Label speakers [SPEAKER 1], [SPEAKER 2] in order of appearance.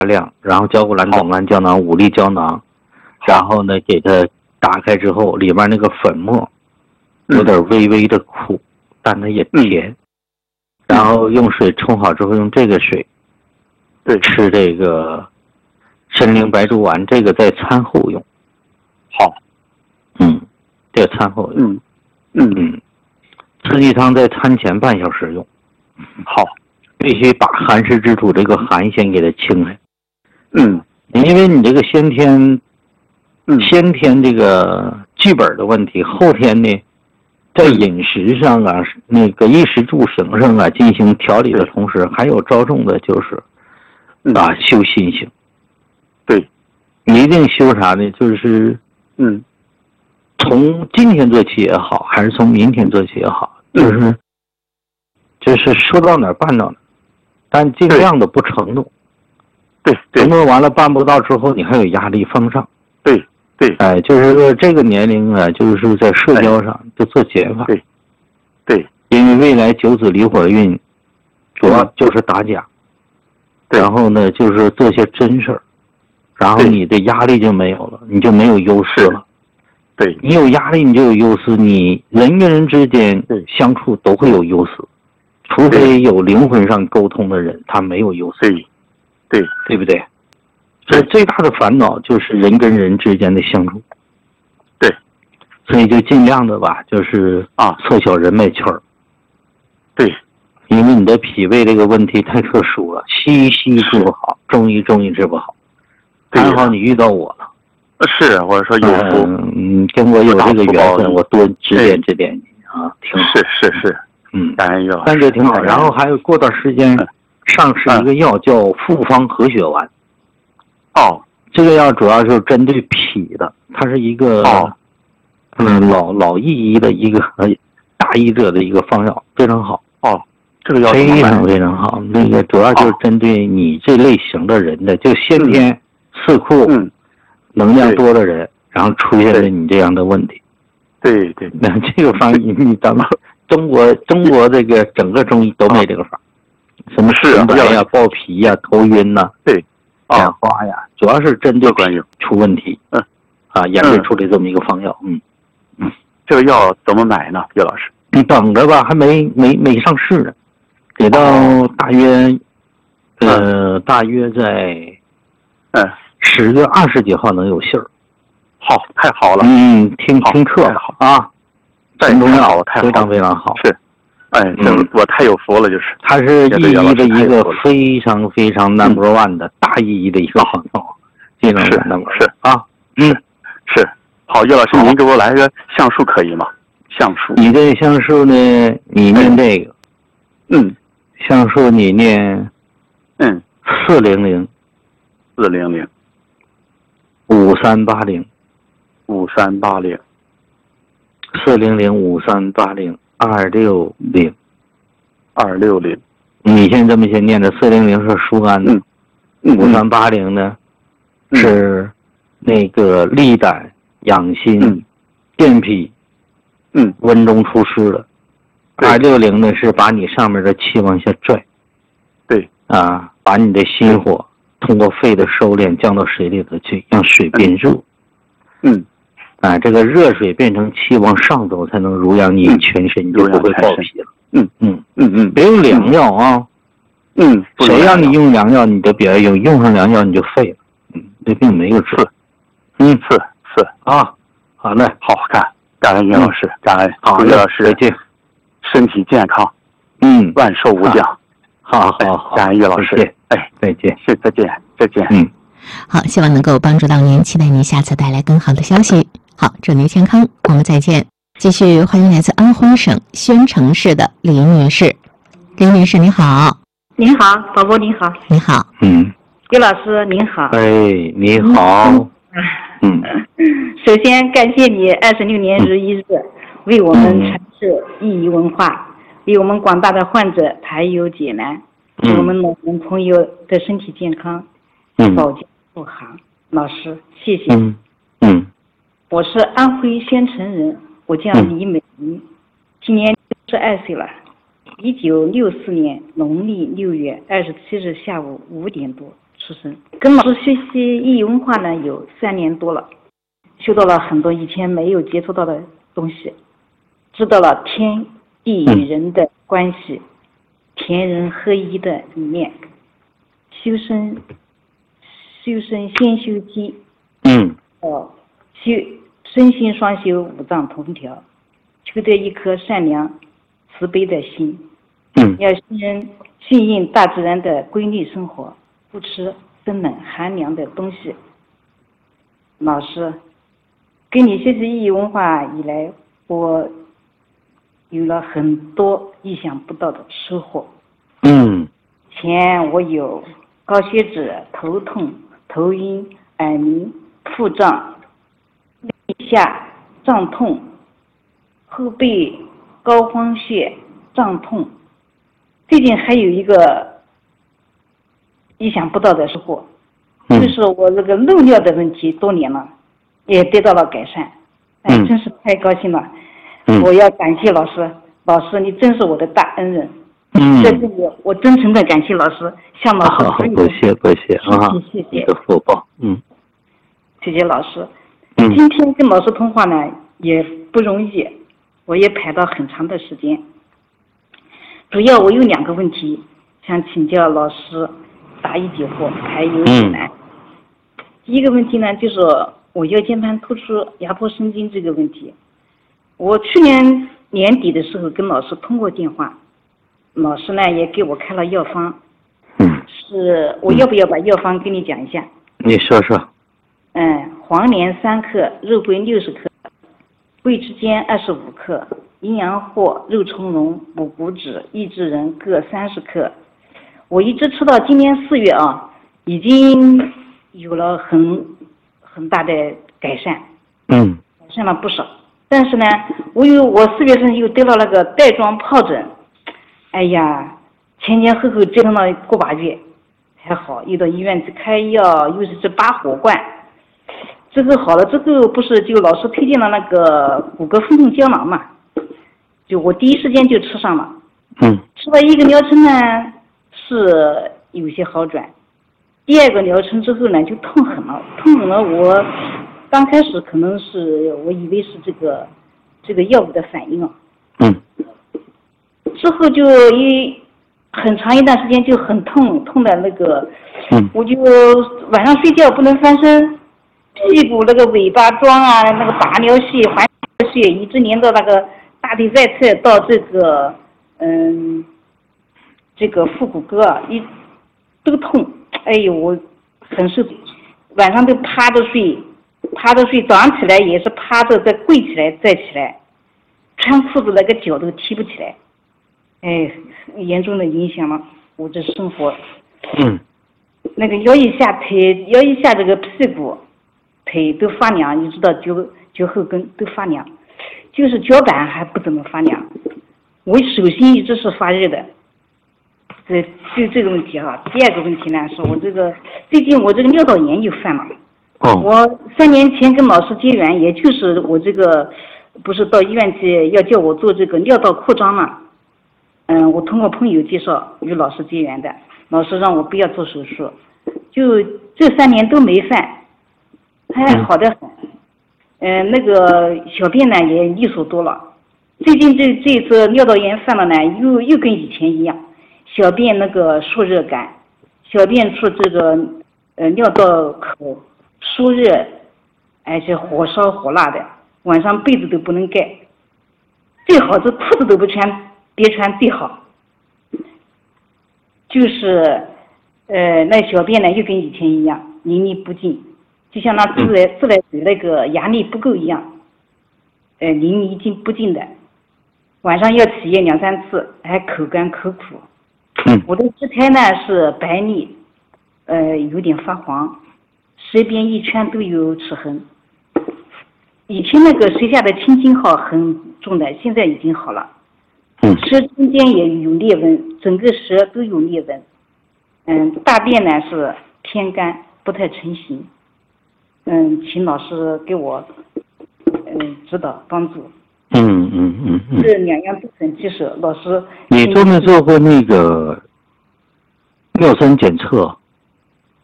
[SPEAKER 1] 量，然后胶固蓝汞胺胶囊5粒胶囊，然后呢给它打开之后，里面那个粉末有点微微的苦，但它也甜。然后用水冲好之后，用这个水吃这个参苓白术丸，这个在餐后用。
[SPEAKER 2] 好，
[SPEAKER 1] 这个餐后用。四季汤在餐前半小时用。
[SPEAKER 2] 好，
[SPEAKER 1] 必须把寒湿之土这个寒先给它清开。因为你这个先天这个剧本的问题，后天呢，在饮食上啊，那个衣食住行上啊，进行调理的同时，还有着重的就是修心性。
[SPEAKER 2] 对，
[SPEAKER 1] 你一定修啥呢？就是从今天做起也好，还是从明天做起也好，就是说到哪儿办到哪儿，但尽量的不承诺。承诺完了办不到之后，你还有压力封上。就是说这个年龄啊，就是在社交上就做减法。因为未来九子离火运主要就是打假，然后呢就是做些真事儿，然后你的压力就没有了，你就没有优势了。你有压力你就有优势，你人跟人之间相处都会有优势，除非有灵魂上沟通的人，他没有优势。对不对？所以最大的烦恼就是人跟人之间的相处。所以就尽量的吧，就是缩小人脉圈儿。因为你的脾胃这个问题太特殊了，西医治不好，中医治不好。还好你遇到我了。
[SPEAKER 2] 是，我说有福。
[SPEAKER 1] 跟我有这个缘分，我多指点你啊，挺好。
[SPEAKER 2] 是。感恩岳老师。
[SPEAKER 1] 感觉挺好。然后还有过段时间上市一个药叫复方和血丸。这个药主要是针对脾的，它是一个老义医的一个大医者的一个方药，非常好。
[SPEAKER 2] 这个药
[SPEAKER 1] 非常好。那个主要就是针对你这类型的人的，就先天四库能量多的人，然后出现了你这样的问题。那这个方你咱们中国这个整个中医都没这个方，什么沉白呀、暴脾呀、头晕呐、眼花呀，主要是针对出问题。研制出来这么一个方药。
[SPEAKER 2] 这个药怎么买呢，岳老师？
[SPEAKER 1] 你等着吧，还没上市呢，得到大约在10月20几号能有信儿。
[SPEAKER 2] 太好了。
[SPEAKER 1] 听课好啊，很重要，非常非常好。
[SPEAKER 2] 我太有福了，就是。它
[SPEAKER 1] 是义医的一个非常非常 No.1 的大义医的一个方药，非常 No.1
[SPEAKER 2] 是。好，岳老师，您给我来个橡树可以吗？橡树。
[SPEAKER 1] 你这橡树呢？你念这个。橡树你念。400。5380。
[SPEAKER 2] 5380。
[SPEAKER 1] 4005380 260。
[SPEAKER 2] 260。
[SPEAKER 1] 你现在这么些念的，400是疏肝的，5380呢是那个利胆养心、健脾、温中除湿的。260呢是把你上面的气往下拽。把你的心火通过肺的收敛降到水里头去，让水变热。这个热水变成气往上走，才能濡养你全身，你就不会暴脾了。别用凉药啊。谁让你用凉药，你就别用，用上凉药你就废了。这病没有治。
[SPEAKER 2] 是
[SPEAKER 1] 好嘞，
[SPEAKER 2] 好，感恩岳老师，感恩。
[SPEAKER 1] 好，
[SPEAKER 2] 岳老师，
[SPEAKER 1] 再见。
[SPEAKER 2] 身体健康。万寿无疆。
[SPEAKER 1] 好，
[SPEAKER 2] 感恩岳老师。
[SPEAKER 1] 再见。
[SPEAKER 2] 再见。
[SPEAKER 3] 好，希望能够帮助到您，期待您下次带来更好的消息。好，祝您健康，我们再见。继续欢迎来自安徽省宣城市的李女士。李女士，你好。
[SPEAKER 4] 您好，宝宝您好。
[SPEAKER 3] 你好。
[SPEAKER 4] 岳老师您好。
[SPEAKER 1] 你好。
[SPEAKER 4] 首先感谢你26年1日为我们传授意义文化，为我们广大的患者排忧解难，为我们老人朋友的身体健康保健护航。老师谢谢。我是安徽宣城人，我叫李美玲，今年62岁了。1964年农历6月27日下午5点多出生。 跟老师学习意义文化呢有3年多了，学到了很多以前没有接触到的东西，知道了天地与人的关系，天人合一的理念，修身先修己，身心双修，五脏同调，求得一颗善良慈悲的心。要顺应大自然的规律生活，不吃生冷寒凉的东西。老师，跟你学习意义文化以来，我有了很多意想不到的收获。前我有高血脂、头痛、头晕、耳鸣、腹胀、肋下胀痛、后背膏肓穴胀痛。最近还有一个意想不到的收获，就是我这个漏尿的问题多年了，也得到了改善。真是太高兴了！我要感谢老师，老师你真是我的大恩人。在这里我真诚的感谢老师，向老师
[SPEAKER 1] 多谢啊，
[SPEAKER 4] 谢谢
[SPEAKER 1] 你的福报。
[SPEAKER 4] 谢谢老师。今天跟老师通话呢也不容易，我也排到很长的时间。主要我有2个问题想请教老师答疑解惑，还有解难。第一个问题呢，就是我腰间盘突出压迫神经这个问题。我去年年底的时候跟老师通过电话，老师呢也给我开了药方。是我要不要把药方跟你讲一下？
[SPEAKER 1] 你说说。
[SPEAKER 4] 黄连3克，肉桂60克，桂枝尖25克，阴阳藿、肉苁蓉、五谷子、益智仁各30克。我一直吃到今年4月啊，已经有了很大的改善。改善了不少。但是呢，我4月份又得了那个带状疱疹，哎呀，前后折腾了个把月，还好又到医院去开药，又是这拔火罐。这个好了之后，不是就老师推荐了那个骨骼分动胶囊嘛，就我第一时间就吃上了。吃了1个疗程呢是有些好转，第2个疗程之后呢就痛很了。我刚开始可能是我以为是这个药物的反应啊。之后就很长一段时间就很痛的那个，我就晚上睡觉不能翻身，屁股那个尾巴桩啊，那个拔尿系、环系一直连到那个大腿外侧到这个腹股沟啊，都痛。哎呦，我很受，晚上都趴着睡，早上起来也是趴着再跪起来再起来，穿裤子那个脚都提不起来。严重的影响了我这生活。那个摇一下这个屁股腿都发凉，一直到脚后跟都发凉，就是脚板还不怎么发凉，我手心一直是发热的。就这个问题哈。第2个问题呢，是我最近我这个尿道炎又犯了。我3年前跟老师结缘，也就是我这个不是到医院去要叫我做这个尿道扩张嘛。我通过朋友介绍与老师结缘的，老师让我不要做手术，就这3年都没犯，还好得很。那个小便呢也利索多了。最近这一次尿道炎犯了呢，又跟以前一样，小便那个受热感，小便处这个尿道口受热，而且火烧火辣的，晚上被子都不能盖，最好这裤子都别穿最好。就是那小便呢又跟以前一样淋漓不尽，就像那自来水那个压力不够一样，淋漓不尽的。晚上要起夜2-3次，还口干口苦。我的舌苔呢是白腻，有点发黄，舌边一圈都有齿痕。以前那个舌下的青筋号很重的，现在已经好了。舌中间也有裂纹，整个舌都有裂纹。大便呢是偏干，不太成型。请老师给我指导帮助。这2样都很棘手。老师，
[SPEAKER 1] 你做没做过那个尿酸检测？